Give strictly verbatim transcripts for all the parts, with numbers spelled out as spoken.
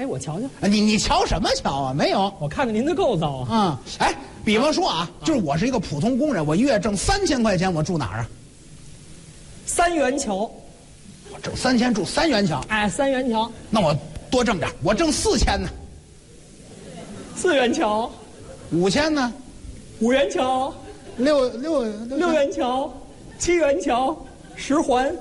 哎，我瞧瞧， 你你瞧什么瞧啊？没有。 我看看您的构造啊。 啊、嗯，哎，比方说啊，就是我是一个普通工人，我一月挣三千块钱，我住哪儿啊？ 三元桥。 我挣三千住三元桥。 哎，三元桥。 那我多挣点，我挣四千呢。 四元桥。 五千呢？ 五元桥。 六六六元桥。七元桥。十环。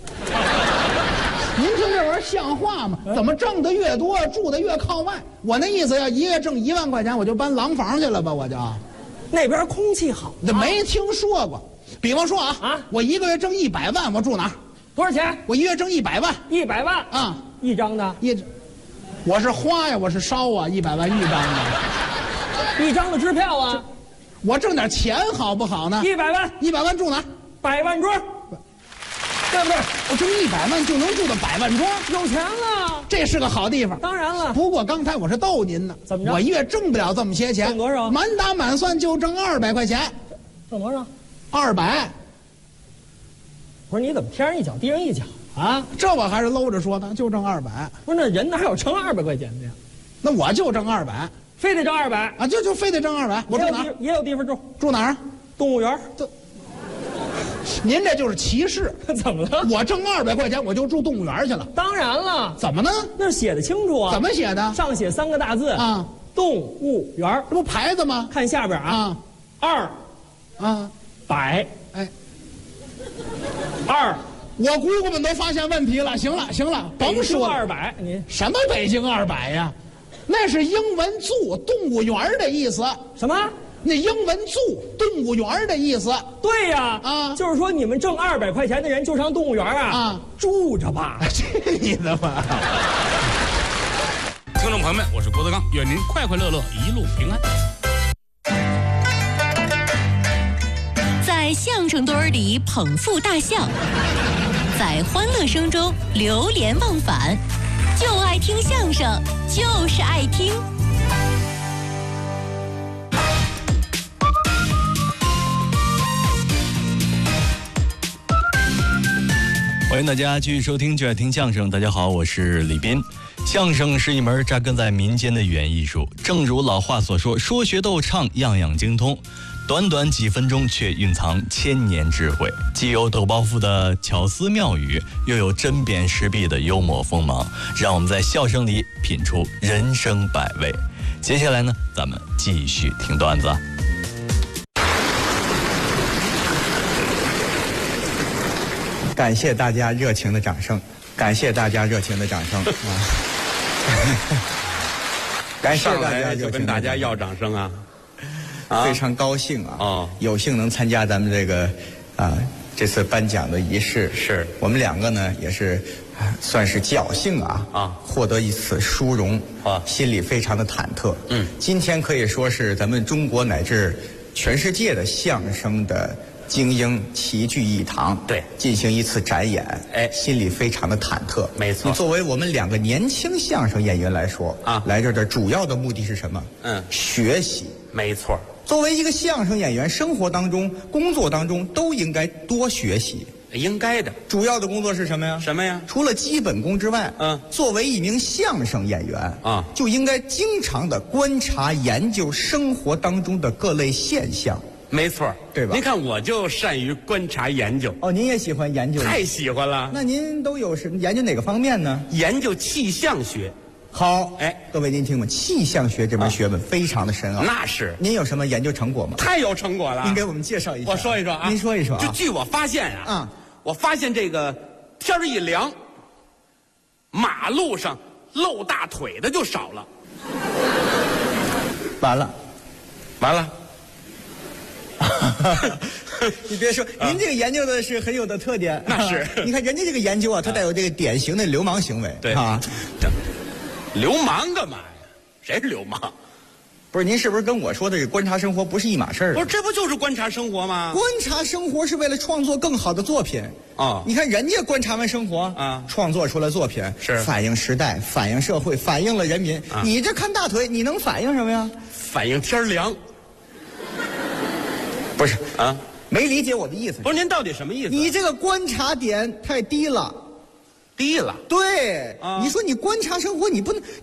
您听这玩意儿像话吗？怎么挣的越多，住的越靠外？我那意思要一月挣一万块钱，我就搬廊坊去了吧？我就那边空气好， 那没听说过。比方说啊啊，我一个月挣一百万，我住哪儿？ 多少钱？ 我一月挣一百万。 一百万啊， 一张的。 一，我是花呀，我是烧啊，一百万一张的。 一张的支票啊。 我挣点钱好不好呢？ 一百万， 一百万住哪儿？ 百万庄。对不对？ 我挣一百万就能住到百万庄， 有钱了， 这是个好地方。 当然了， 不过刚才我是逗您呢。 怎么着？ 我一月挣不了这么些钱。 挣多少？ 满打满算就挣二百块钱。 挣多少？ 二百。 不是你怎么天上一脚地上一脚啊？ 这我还是搂着说呢，就挣二百。 不是那人哪有挣二百块钱的呀？ 那我就挣二百， 非得挣二百啊？就就非得挣二百。我住哪儿？ 也有地方住。 住哪儿？ 动物园。 这。您这就是歧视。 怎么了？ 我挣二百块钱，我就住动物园去了。 当然了。 怎么呢？ 那写的清楚啊。 怎么写的？ 上写三个大字啊， 动物园。 这不牌子吗？ 看下边啊，二， 啊， 百， 哎， 二。 我姑姑们都发现问题了。行了行了，甭说二百，你什么北京二百呀？那是英文zoo动物园的意思。 什么？ 那英文zoo动物园的意思。 对呀， 啊， 就是说你们挣二百块钱的人就上动物园啊， 啊， 住着吧。 去你的吧！ 听众朋友们，我是郭德纲，愿您快快乐乐，一路平安。 在相声堆儿里捧腹大笑，在欢乐声中流连忘返，就爱听相声，就是爱听。 欢迎大家继续收听就爱听相声。大家好，我是李斌。相声是一门扎根在民间的语言艺术，正如老话所说，说学逗唱样样精通，短短几分钟却蕴藏千年智慧，既有抖包袱的巧思妙语，又有针砭时弊的幽默锋芒，让我们在笑声里品出人生百味。接下来呢，咱们继续听段子。 感谢大家热情的掌声，感谢大家热情的掌声啊！感谢大家就跟大家要掌声啊！ 非常高兴啊！ 哦， 有幸能参加咱们这个啊这次颁奖的仪式， 是我们两个呢也是算是侥幸啊啊获得一次殊荣啊， 心里非常的忐忑。 嗯， 今天可以说是咱们中国乃至全世界的相声的精英齐聚一堂， 对， 进行一次展演， 哎， 心里非常的忐忑。 没错。 作为我们两个年轻相声演员来说啊， 来这儿的主要的目的是什么？ 嗯， 学习。 没错。 作为一个相声演员，生活当中、工作当中都应该多学习。 应该的。 主要的工作是什么呀？ 什么呀？ 除了基本功之外， 嗯， 作为一名相声演员啊， 就应该经常的观察、研究生活当中的各类现象。 没错， 对吧？ 您看，我就善于观察研究。 哦，您也喜欢研究？ 太喜欢了。 那您都有什么研究哪个方面呢？ 研究气象学。 好， 哎， 各位您听吧，气象学这门学问非常的深奥。 那是。 您有什么研究成果吗？ 太有成果了。 您给我们介绍一下。 我说一说啊。 您说一说啊。 就据我发现啊， 啊， 我发现这个天儿一凉，马路上露大腿的就少了。 完了， 完了。 你别说，您这个研究的是很有的特点。 那是， 你看人家这个研究啊，它带有这个典型的流氓行为。 对啊， 流氓干嘛呀？谁是流氓？ 不是，您是不是跟我说的这观察生活不是一码事儿？ 不是，这不就是观察生活吗？ 观察生活是为了创作更好的作品啊！ 你看人家观察完生活啊， 创作出来作品是反映时代、反映社会、反映了人民。 啊、 你这看大腿，你能反映什么呀？ 反映天凉。 不是啊， 没理解我的意思。 不是，您到底什么意思？ 你这个观察点太低了， 低了。 对， 啊， 你说你观察生活，你不能。